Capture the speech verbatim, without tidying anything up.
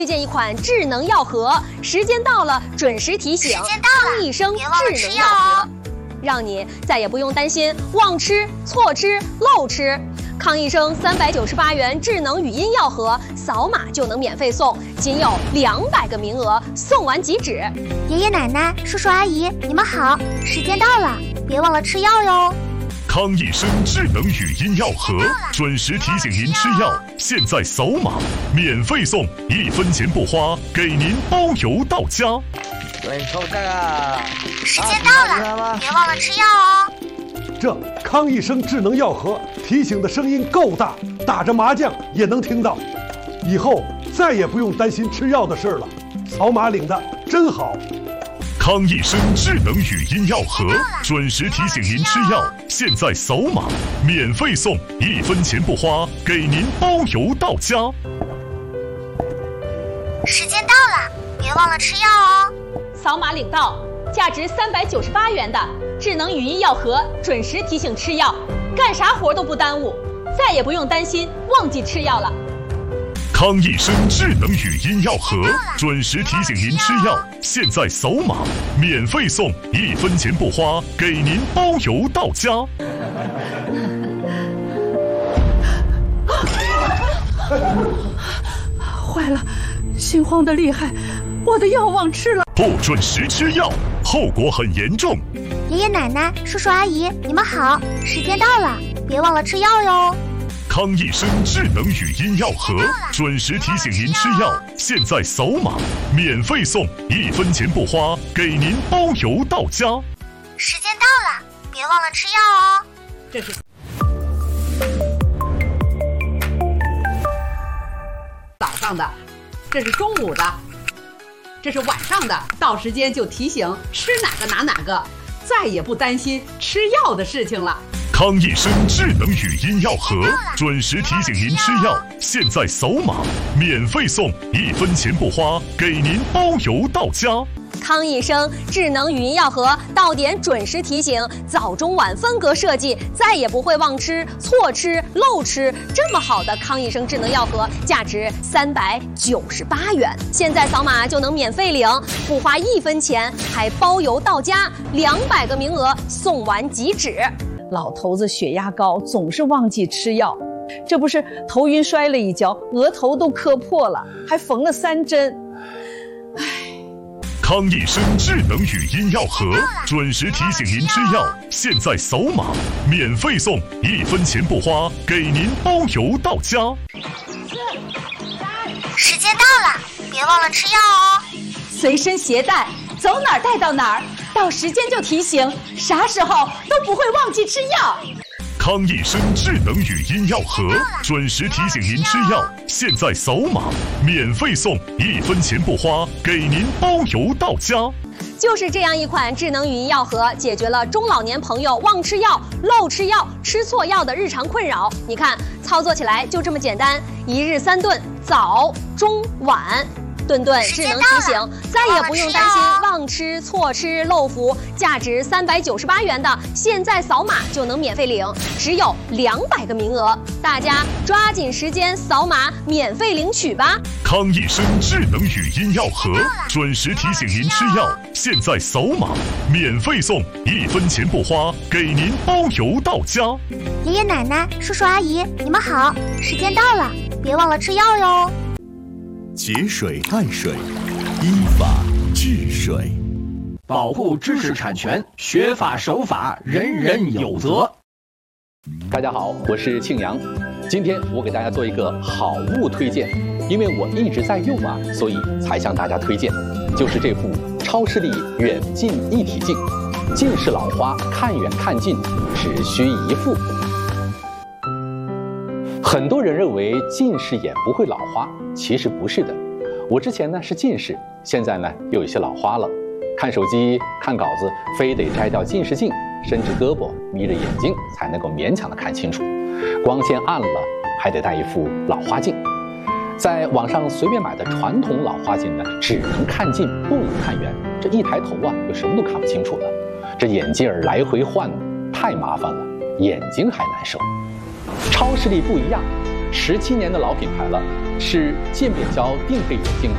推荐一款智能药盒，时间到了准时提醒， 时间到了， 康益生别忘了智能吃药哦药盒，让你再也不用担心忘吃、错吃、漏吃。康益生三百九十八元智能语音药盒，扫码就能免费送，仅有两百个名额，送完即止。 爷爷奶奶、叔叔阿姨，你们好，时间到了，别忘了吃药哟。 康益生智能语音药盒，准时提醒您吃药。现在扫码，免费送，一分钱不花，给您包邮到家。 对，抽这个。 时间到了，别忘了吃药哦。 这康益生智能药盒提醒的声音够大，打着麻将也能听到。以后再也不用担心吃药的事了，扫码领的真好。 康益生智能语音药盒，准时提醒您吃药。现在扫码，免费送，一分钱不花，给您包邮到家。 时间到了，别忘了吃药哦。 扫码领到，价值三百九十八元的智能语音药盒，准时提醒吃药，干啥活都不耽误，再也不用担心忘记吃药了。 康益生智能语音药盒，准时提醒您吃药。现在扫码，免费送，一分钱不花，给您包邮到家。 坏了，心慌得厉害，我的药忘吃了。 不准时吃药，后果很严重。 爷爷奶奶、叔叔阿姨，你们好，时间到了，别忘了吃药哟。 康益生智能语音药盒，准时提醒您吃药。现在扫码，免费送，一分钱不花，给您包邮到家。 时间到了，别忘了吃药哦。 这是早上的，这是中午的，这是晚上的，到时间就提醒吃哪个拿哪个，再也不担心吃药的事情了。 康益生智能语音药盒，准时提醒您吃药。现在扫码，免费送，一分钱不花，给您包邮到家。 康益生智能语音药盒到点准时提醒，早中晚分隔设计，再也不会忘吃、错吃、漏吃。这么好的康益生智能药盒，价值三百九十八元，现在扫码就能免费领，不花一分钱，还包邮到家，两百个名额，送完即止。 老头子血压高，总是忘记吃药，这不是头晕摔了一跤，额头都磕破了，还缝了三针。唉， 康益生智能语音药盒，准时提醒您吃药。现在扫码，免费送，一分钱不花，给您包邮到家。 时间到了，别忘了吃药哦。 随身携带，走哪儿带到哪儿，到时间就提醒，啥时候都不会忘记吃药。 康益生智能语音药盒，准时提醒您吃药。现在扫码，免费送，一分钱不花，给您包邮到家。 就是这样一款智能语音药盒，解决了中老年朋友忘吃药、漏吃药、吃错药的日常困扰。你看，操作起来就这么简单，一日三顿，早、中、晚。顿顿智能提醒，再也不用担心忘吃、错吃、漏服。价值三百九十八元的，现在扫码就能免费领，只有两百个名额，大家抓紧时间扫码免费领取吧。 康益生智能语音药盒，准时提醒您吃药。现在扫码，免费送，一分钱不花，给您包邮到家。 爷爷奶奶、叔叔阿姨，你们好，时间到了，别忘了吃药哟。 节水爱水，依法治水， 保护知识产权，学法守法，人人有责。 大家好，我是庆阳，今天我给大家做一个好物推荐，因为我一直在用啊，所以才向大家推荐，就是这副超视力远近一体镜，近视老花看远看近只需一副。很多人认为近视眼不会老花，其实不是的。我之前呢是近视，现在呢又有些老花了。看手机、看稿子，非得摘掉近视镜，伸直胳膊，眯着眼睛，才能够勉强的看清楚。光线暗了，还得戴一副老花镜。在网上随便买的传统老花镜呢，只能看近，不能看远。这一抬头啊，就什么都看不清楚了。这眼镜儿来回换，太麻烦了，眼睛还难受。超视力不一样，十七年的老品牌了，是渐变焦定配眼镜